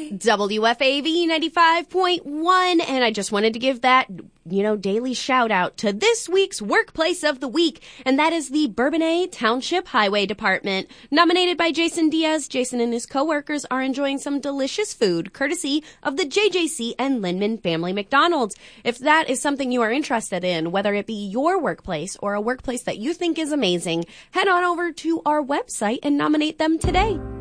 WFAV 95.1, and I just wanted to give that, daily shout out to this week's Workplace of the Week, and that is the Bourbonnais Township Highway Department. Nominated by Jason Diaz, Jason and his coworkers are enjoying some delicious food, courtesy of the JJC and Lindman Family McDonald's. If that is something you are interested in, whether it be your workplace or a workplace that you think is amazing, head on over to our website and nominate them today.